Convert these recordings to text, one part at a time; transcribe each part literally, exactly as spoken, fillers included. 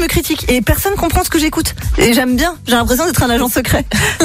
me critique et personne comprend ce que j'écoute. Et j'aime bien. J'ai l'impression d'être un agent secret.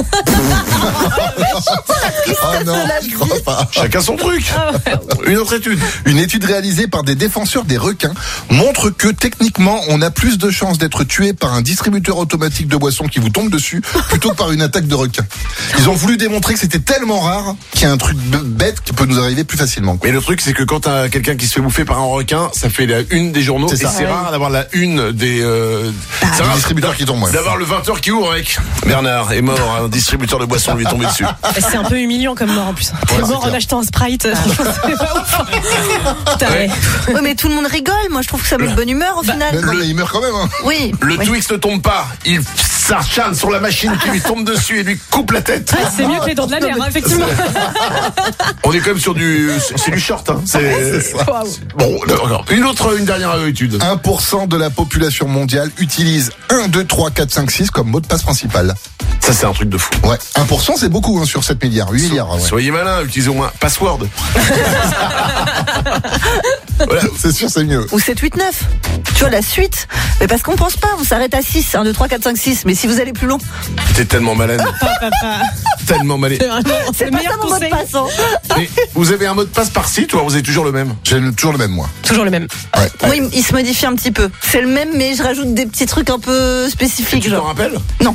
Oh non, je crois pas. Chacun son truc. Une autre étude. Une étude réalisée par des défenseurs des requins montre que techniquement, on a plus de chances d'être tué par un distributeur automatique de boissons qui vous tombe dessus plutôt que par une attaque de requin. Ils ont voulu démontrer que c'était tellement rare qu'il y a un truc bête qui peut nous arriver plus facilement. Mais le truc, c'est que quand t'as quelqu'un qui se fait bouffer par un requin, ça fait la une des journaux. C'est et ça. c'est Ouais. rare d'avoir la une des. Euh, c'est des rare distributeurs qui tombent, ouais. D'avoir le vingt heures qui ouvre avec Bernard est mort, un distributeur de boissons lui est tombé dessus. C'est un peu humiliant comme mort en plus. T'es c'est mort en clair. achetant un Sprite. Franchement, c'est pas ouf. Putain, Ouais. ouais. Ouais, mais tout le monde rigole. Moi, je trouve que ça met de bonne humeur au final. Mais non, mais il meurt quand même, hein. Oui. Le Oui. Twix ne tombe pas, il s'acharne sur la machine qui lui tombe dessus et lui coupe la tête. Ouais, c'est mieux que les dents de la mer, hein, effectivement. On est quand même sur du, c'est c'est du short. Hein. C'est Waouh. bon. D'accord. Une autre, une dernière étude. un pour cent de la population mondiale utilise un, deux, trois, quatre, cinq, six comme mot de passe principal. Ça, c'est un truc de fou. Ouais, un pour cent c'est beaucoup hein, sur sept milliards, huit milliards. Ouais. Soyez malin, utilisez au moins password. Voilà. C'est sûr, c'est mieux. Ou sept, huit, neuf. Tu vois, la suite. Mais parce qu'on pense pas, on s'arrête à six. un, deux, trois, quatre, cinq, six. Mais si vous allez plus long, T'es tellement malade. Tellement malade. C'est vraiment- c'est c'est le pas meilleur ça mon mot de conseil. passe. Hein. Mais vous avez un mot de passe par site ou alors vous avez toujours le même? J'ai toujours le même, moi. Toujours le même. Ouais. Moi, il, il se modifie un petit peu. C'est le même, mais je rajoute des petits trucs un peu spécifiques. Tu t'en Genre. rappelles? Non.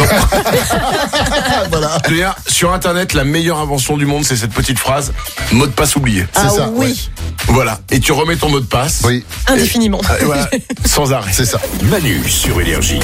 Voilà. Je veux dire, sur Internet, la meilleure invention du monde, c'est cette petite phrase, mot de passe oublié. Ah ça, oui. Voilà. Et tu remets ton mot de passe. Oui, Indéfiniment. Et voilà. Sans arrêt. c'est ça. Manu sur Énergie.